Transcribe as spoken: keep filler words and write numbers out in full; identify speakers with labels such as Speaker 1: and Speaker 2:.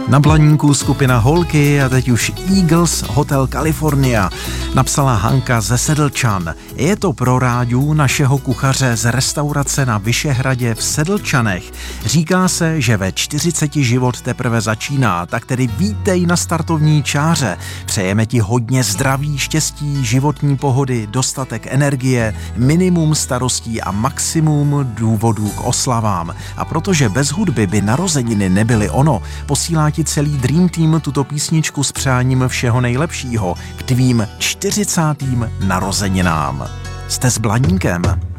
Speaker 1: Na Blaníku skupina Holky a teď už Eagles Hotel California, napsala Hanka ze Sedlčan. Je to pro Ráďu, našeho kuchaře z restaurace na Vyšehradě v Sedlčanech. Říká se, že ve čtyřiceti život teprve začíná, tak tedy vítej na startovní čáře. Přejeme ti hodně zdraví, štěstí, životní pohody, dostatek energie, minimum starostí a maximum důvodů k oslavám. A protože bez hudby by narozeniny nebyly ono, posílá ti celý Dream Team tuto písničku s přáním všeho nejlepšího k tvým čtyřicátým narozeninám. Jste s Blaníkem.